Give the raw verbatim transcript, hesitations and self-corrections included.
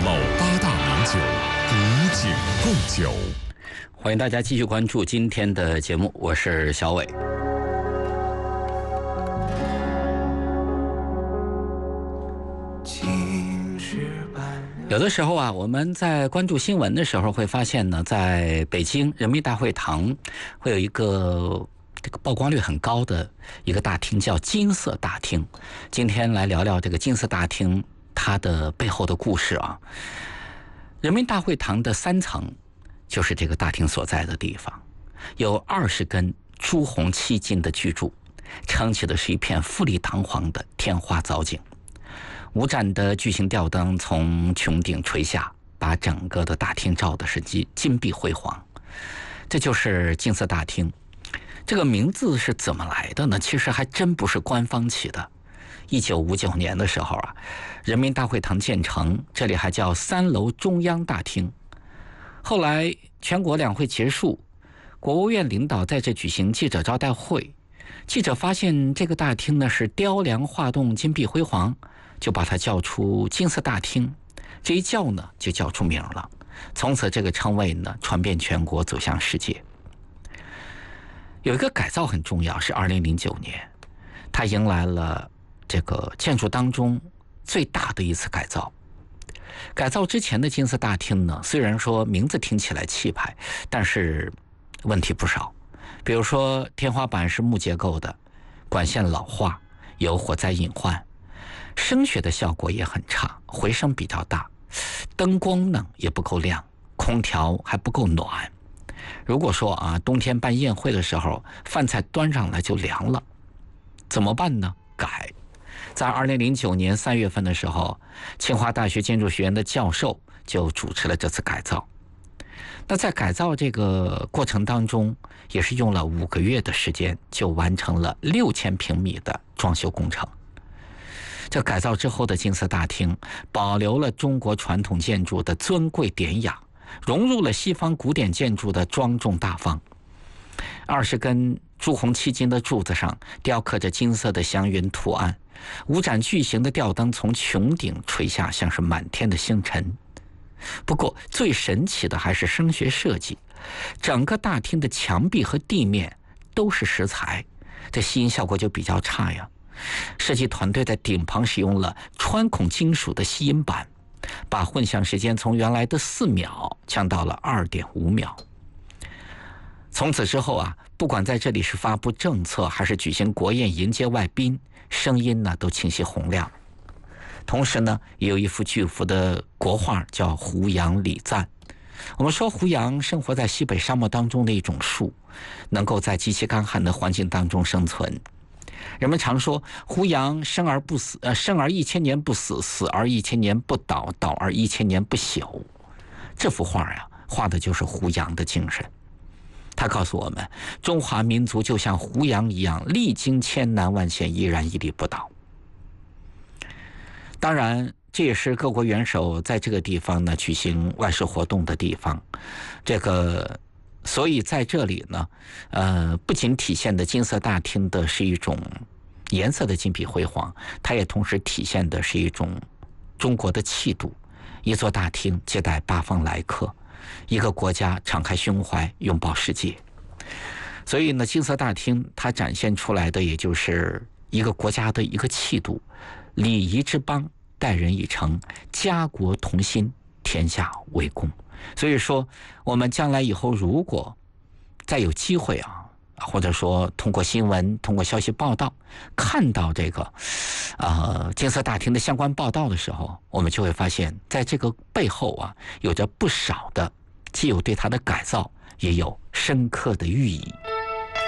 老八大名酒，古井贡酒。 欢迎大家继续关注今天的节目，我是小伟。有的时候啊，我们在关注新闻的时候会发现呢，在北京人民大会堂会有一个这个曝光率很高的一个大厅，叫金色大厅。今天来聊聊这个金色大厅它的背后的故事啊。人民大会堂的三层就是这个大厅所在的地方，有二十根朱红漆金的巨柱，撑起的是一片富丽堂皇的天花藻井。五盏的巨型吊灯从穹顶垂下，把整个的大厅照的是金金碧辉煌。这就是金色大厅。这个名字是怎么来的呢？其实还真不是官方起的。一九五九年的时候啊，人民大会堂建成，这里还叫三楼中央大厅。后来全国两会结束，国务院领导在这举行记者招待会，记者发现这个大厅呢是雕梁画栋、金碧辉煌，就把它叫出金色大厅。这一叫呢就叫出名了，从此这个称谓呢传遍全国，走向世界。有一个改造很重要，是二零零九年，它迎来了这个建筑当中最大的一次改造。改造之前的金色大厅呢，虽然说名字听起来气派，但是问题不少。比如说天花板是木结构的，管线老化，有火灾隐患，声学的效果也很差，回声比较大，灯光呢也不够亮，空调还不够暖。如果说啊，冬天办宴会的时候，饭菜端上来就凉了，怎么办呢？改。在二零零九年三月份的时候，清华大学建筑学院的教授就主持了这次改造。那在改造这个过程当中，也是用了五个月的时间，就完成了六千平米的装修工程。这改造之后的金色大厅，保留了中国传统建筑的尊贵典雅，融入了西方古典建筑的庄重大方。二十根朱红漆金的柱子上雕刻着金色的祥云图案，五盏巨型的吊灯从穹顶垂下，像是满天的星辰。不过最神奇的还是声学设计，整个大厅的墙壁和地面都是石材，这吸音效果就比较差呀。设计团队在顶棚使用了穿孔金属的吸音板，把混响时间从原来的四秒降到了二点五秒。从此之后啊，不管在这里是发布政策还是举行国宴迎接外宾，声音呢都清晰洪亮。同时呢，也有一幅巨幅的国画叫胡杨礼赞。我们说胡杨生活在西北沙漠当中的一种树，能够在极其干旱的环境当中生存。人们常说胡杨生而不死，呃，生而一千年不死，死而一千年不倒，倒而一千年不朽。这幅画呀，画的就是胡杨的精神。他告诉我们，中华民族就像胡杨一样，历经千难万险，依然屹立不倒。当然，这也是各国元首在这个地方呢举行外事活动的地方。这个，所以在这里呢，呃，不仅体现的金色大厅的是一种颜色的金碧辉煌，它也同时体现的是一种中国的气度。一座大厅接待八方来客，一个国家敞开胸怀拥抱世界。所以呢，金色大厅它展现出来的也就是一个国家的一个气度，礼仪之邦，待人以诚，家国同心，天下为公。所以说，我们将来以后如果再有机会啊，或者说通过新闻、通过消息报道看到这个呃金色大厅的相关报道的时候，我们就会发现，在这个背后啊，有着不少的既有对它的改造，也有深刻的寓意。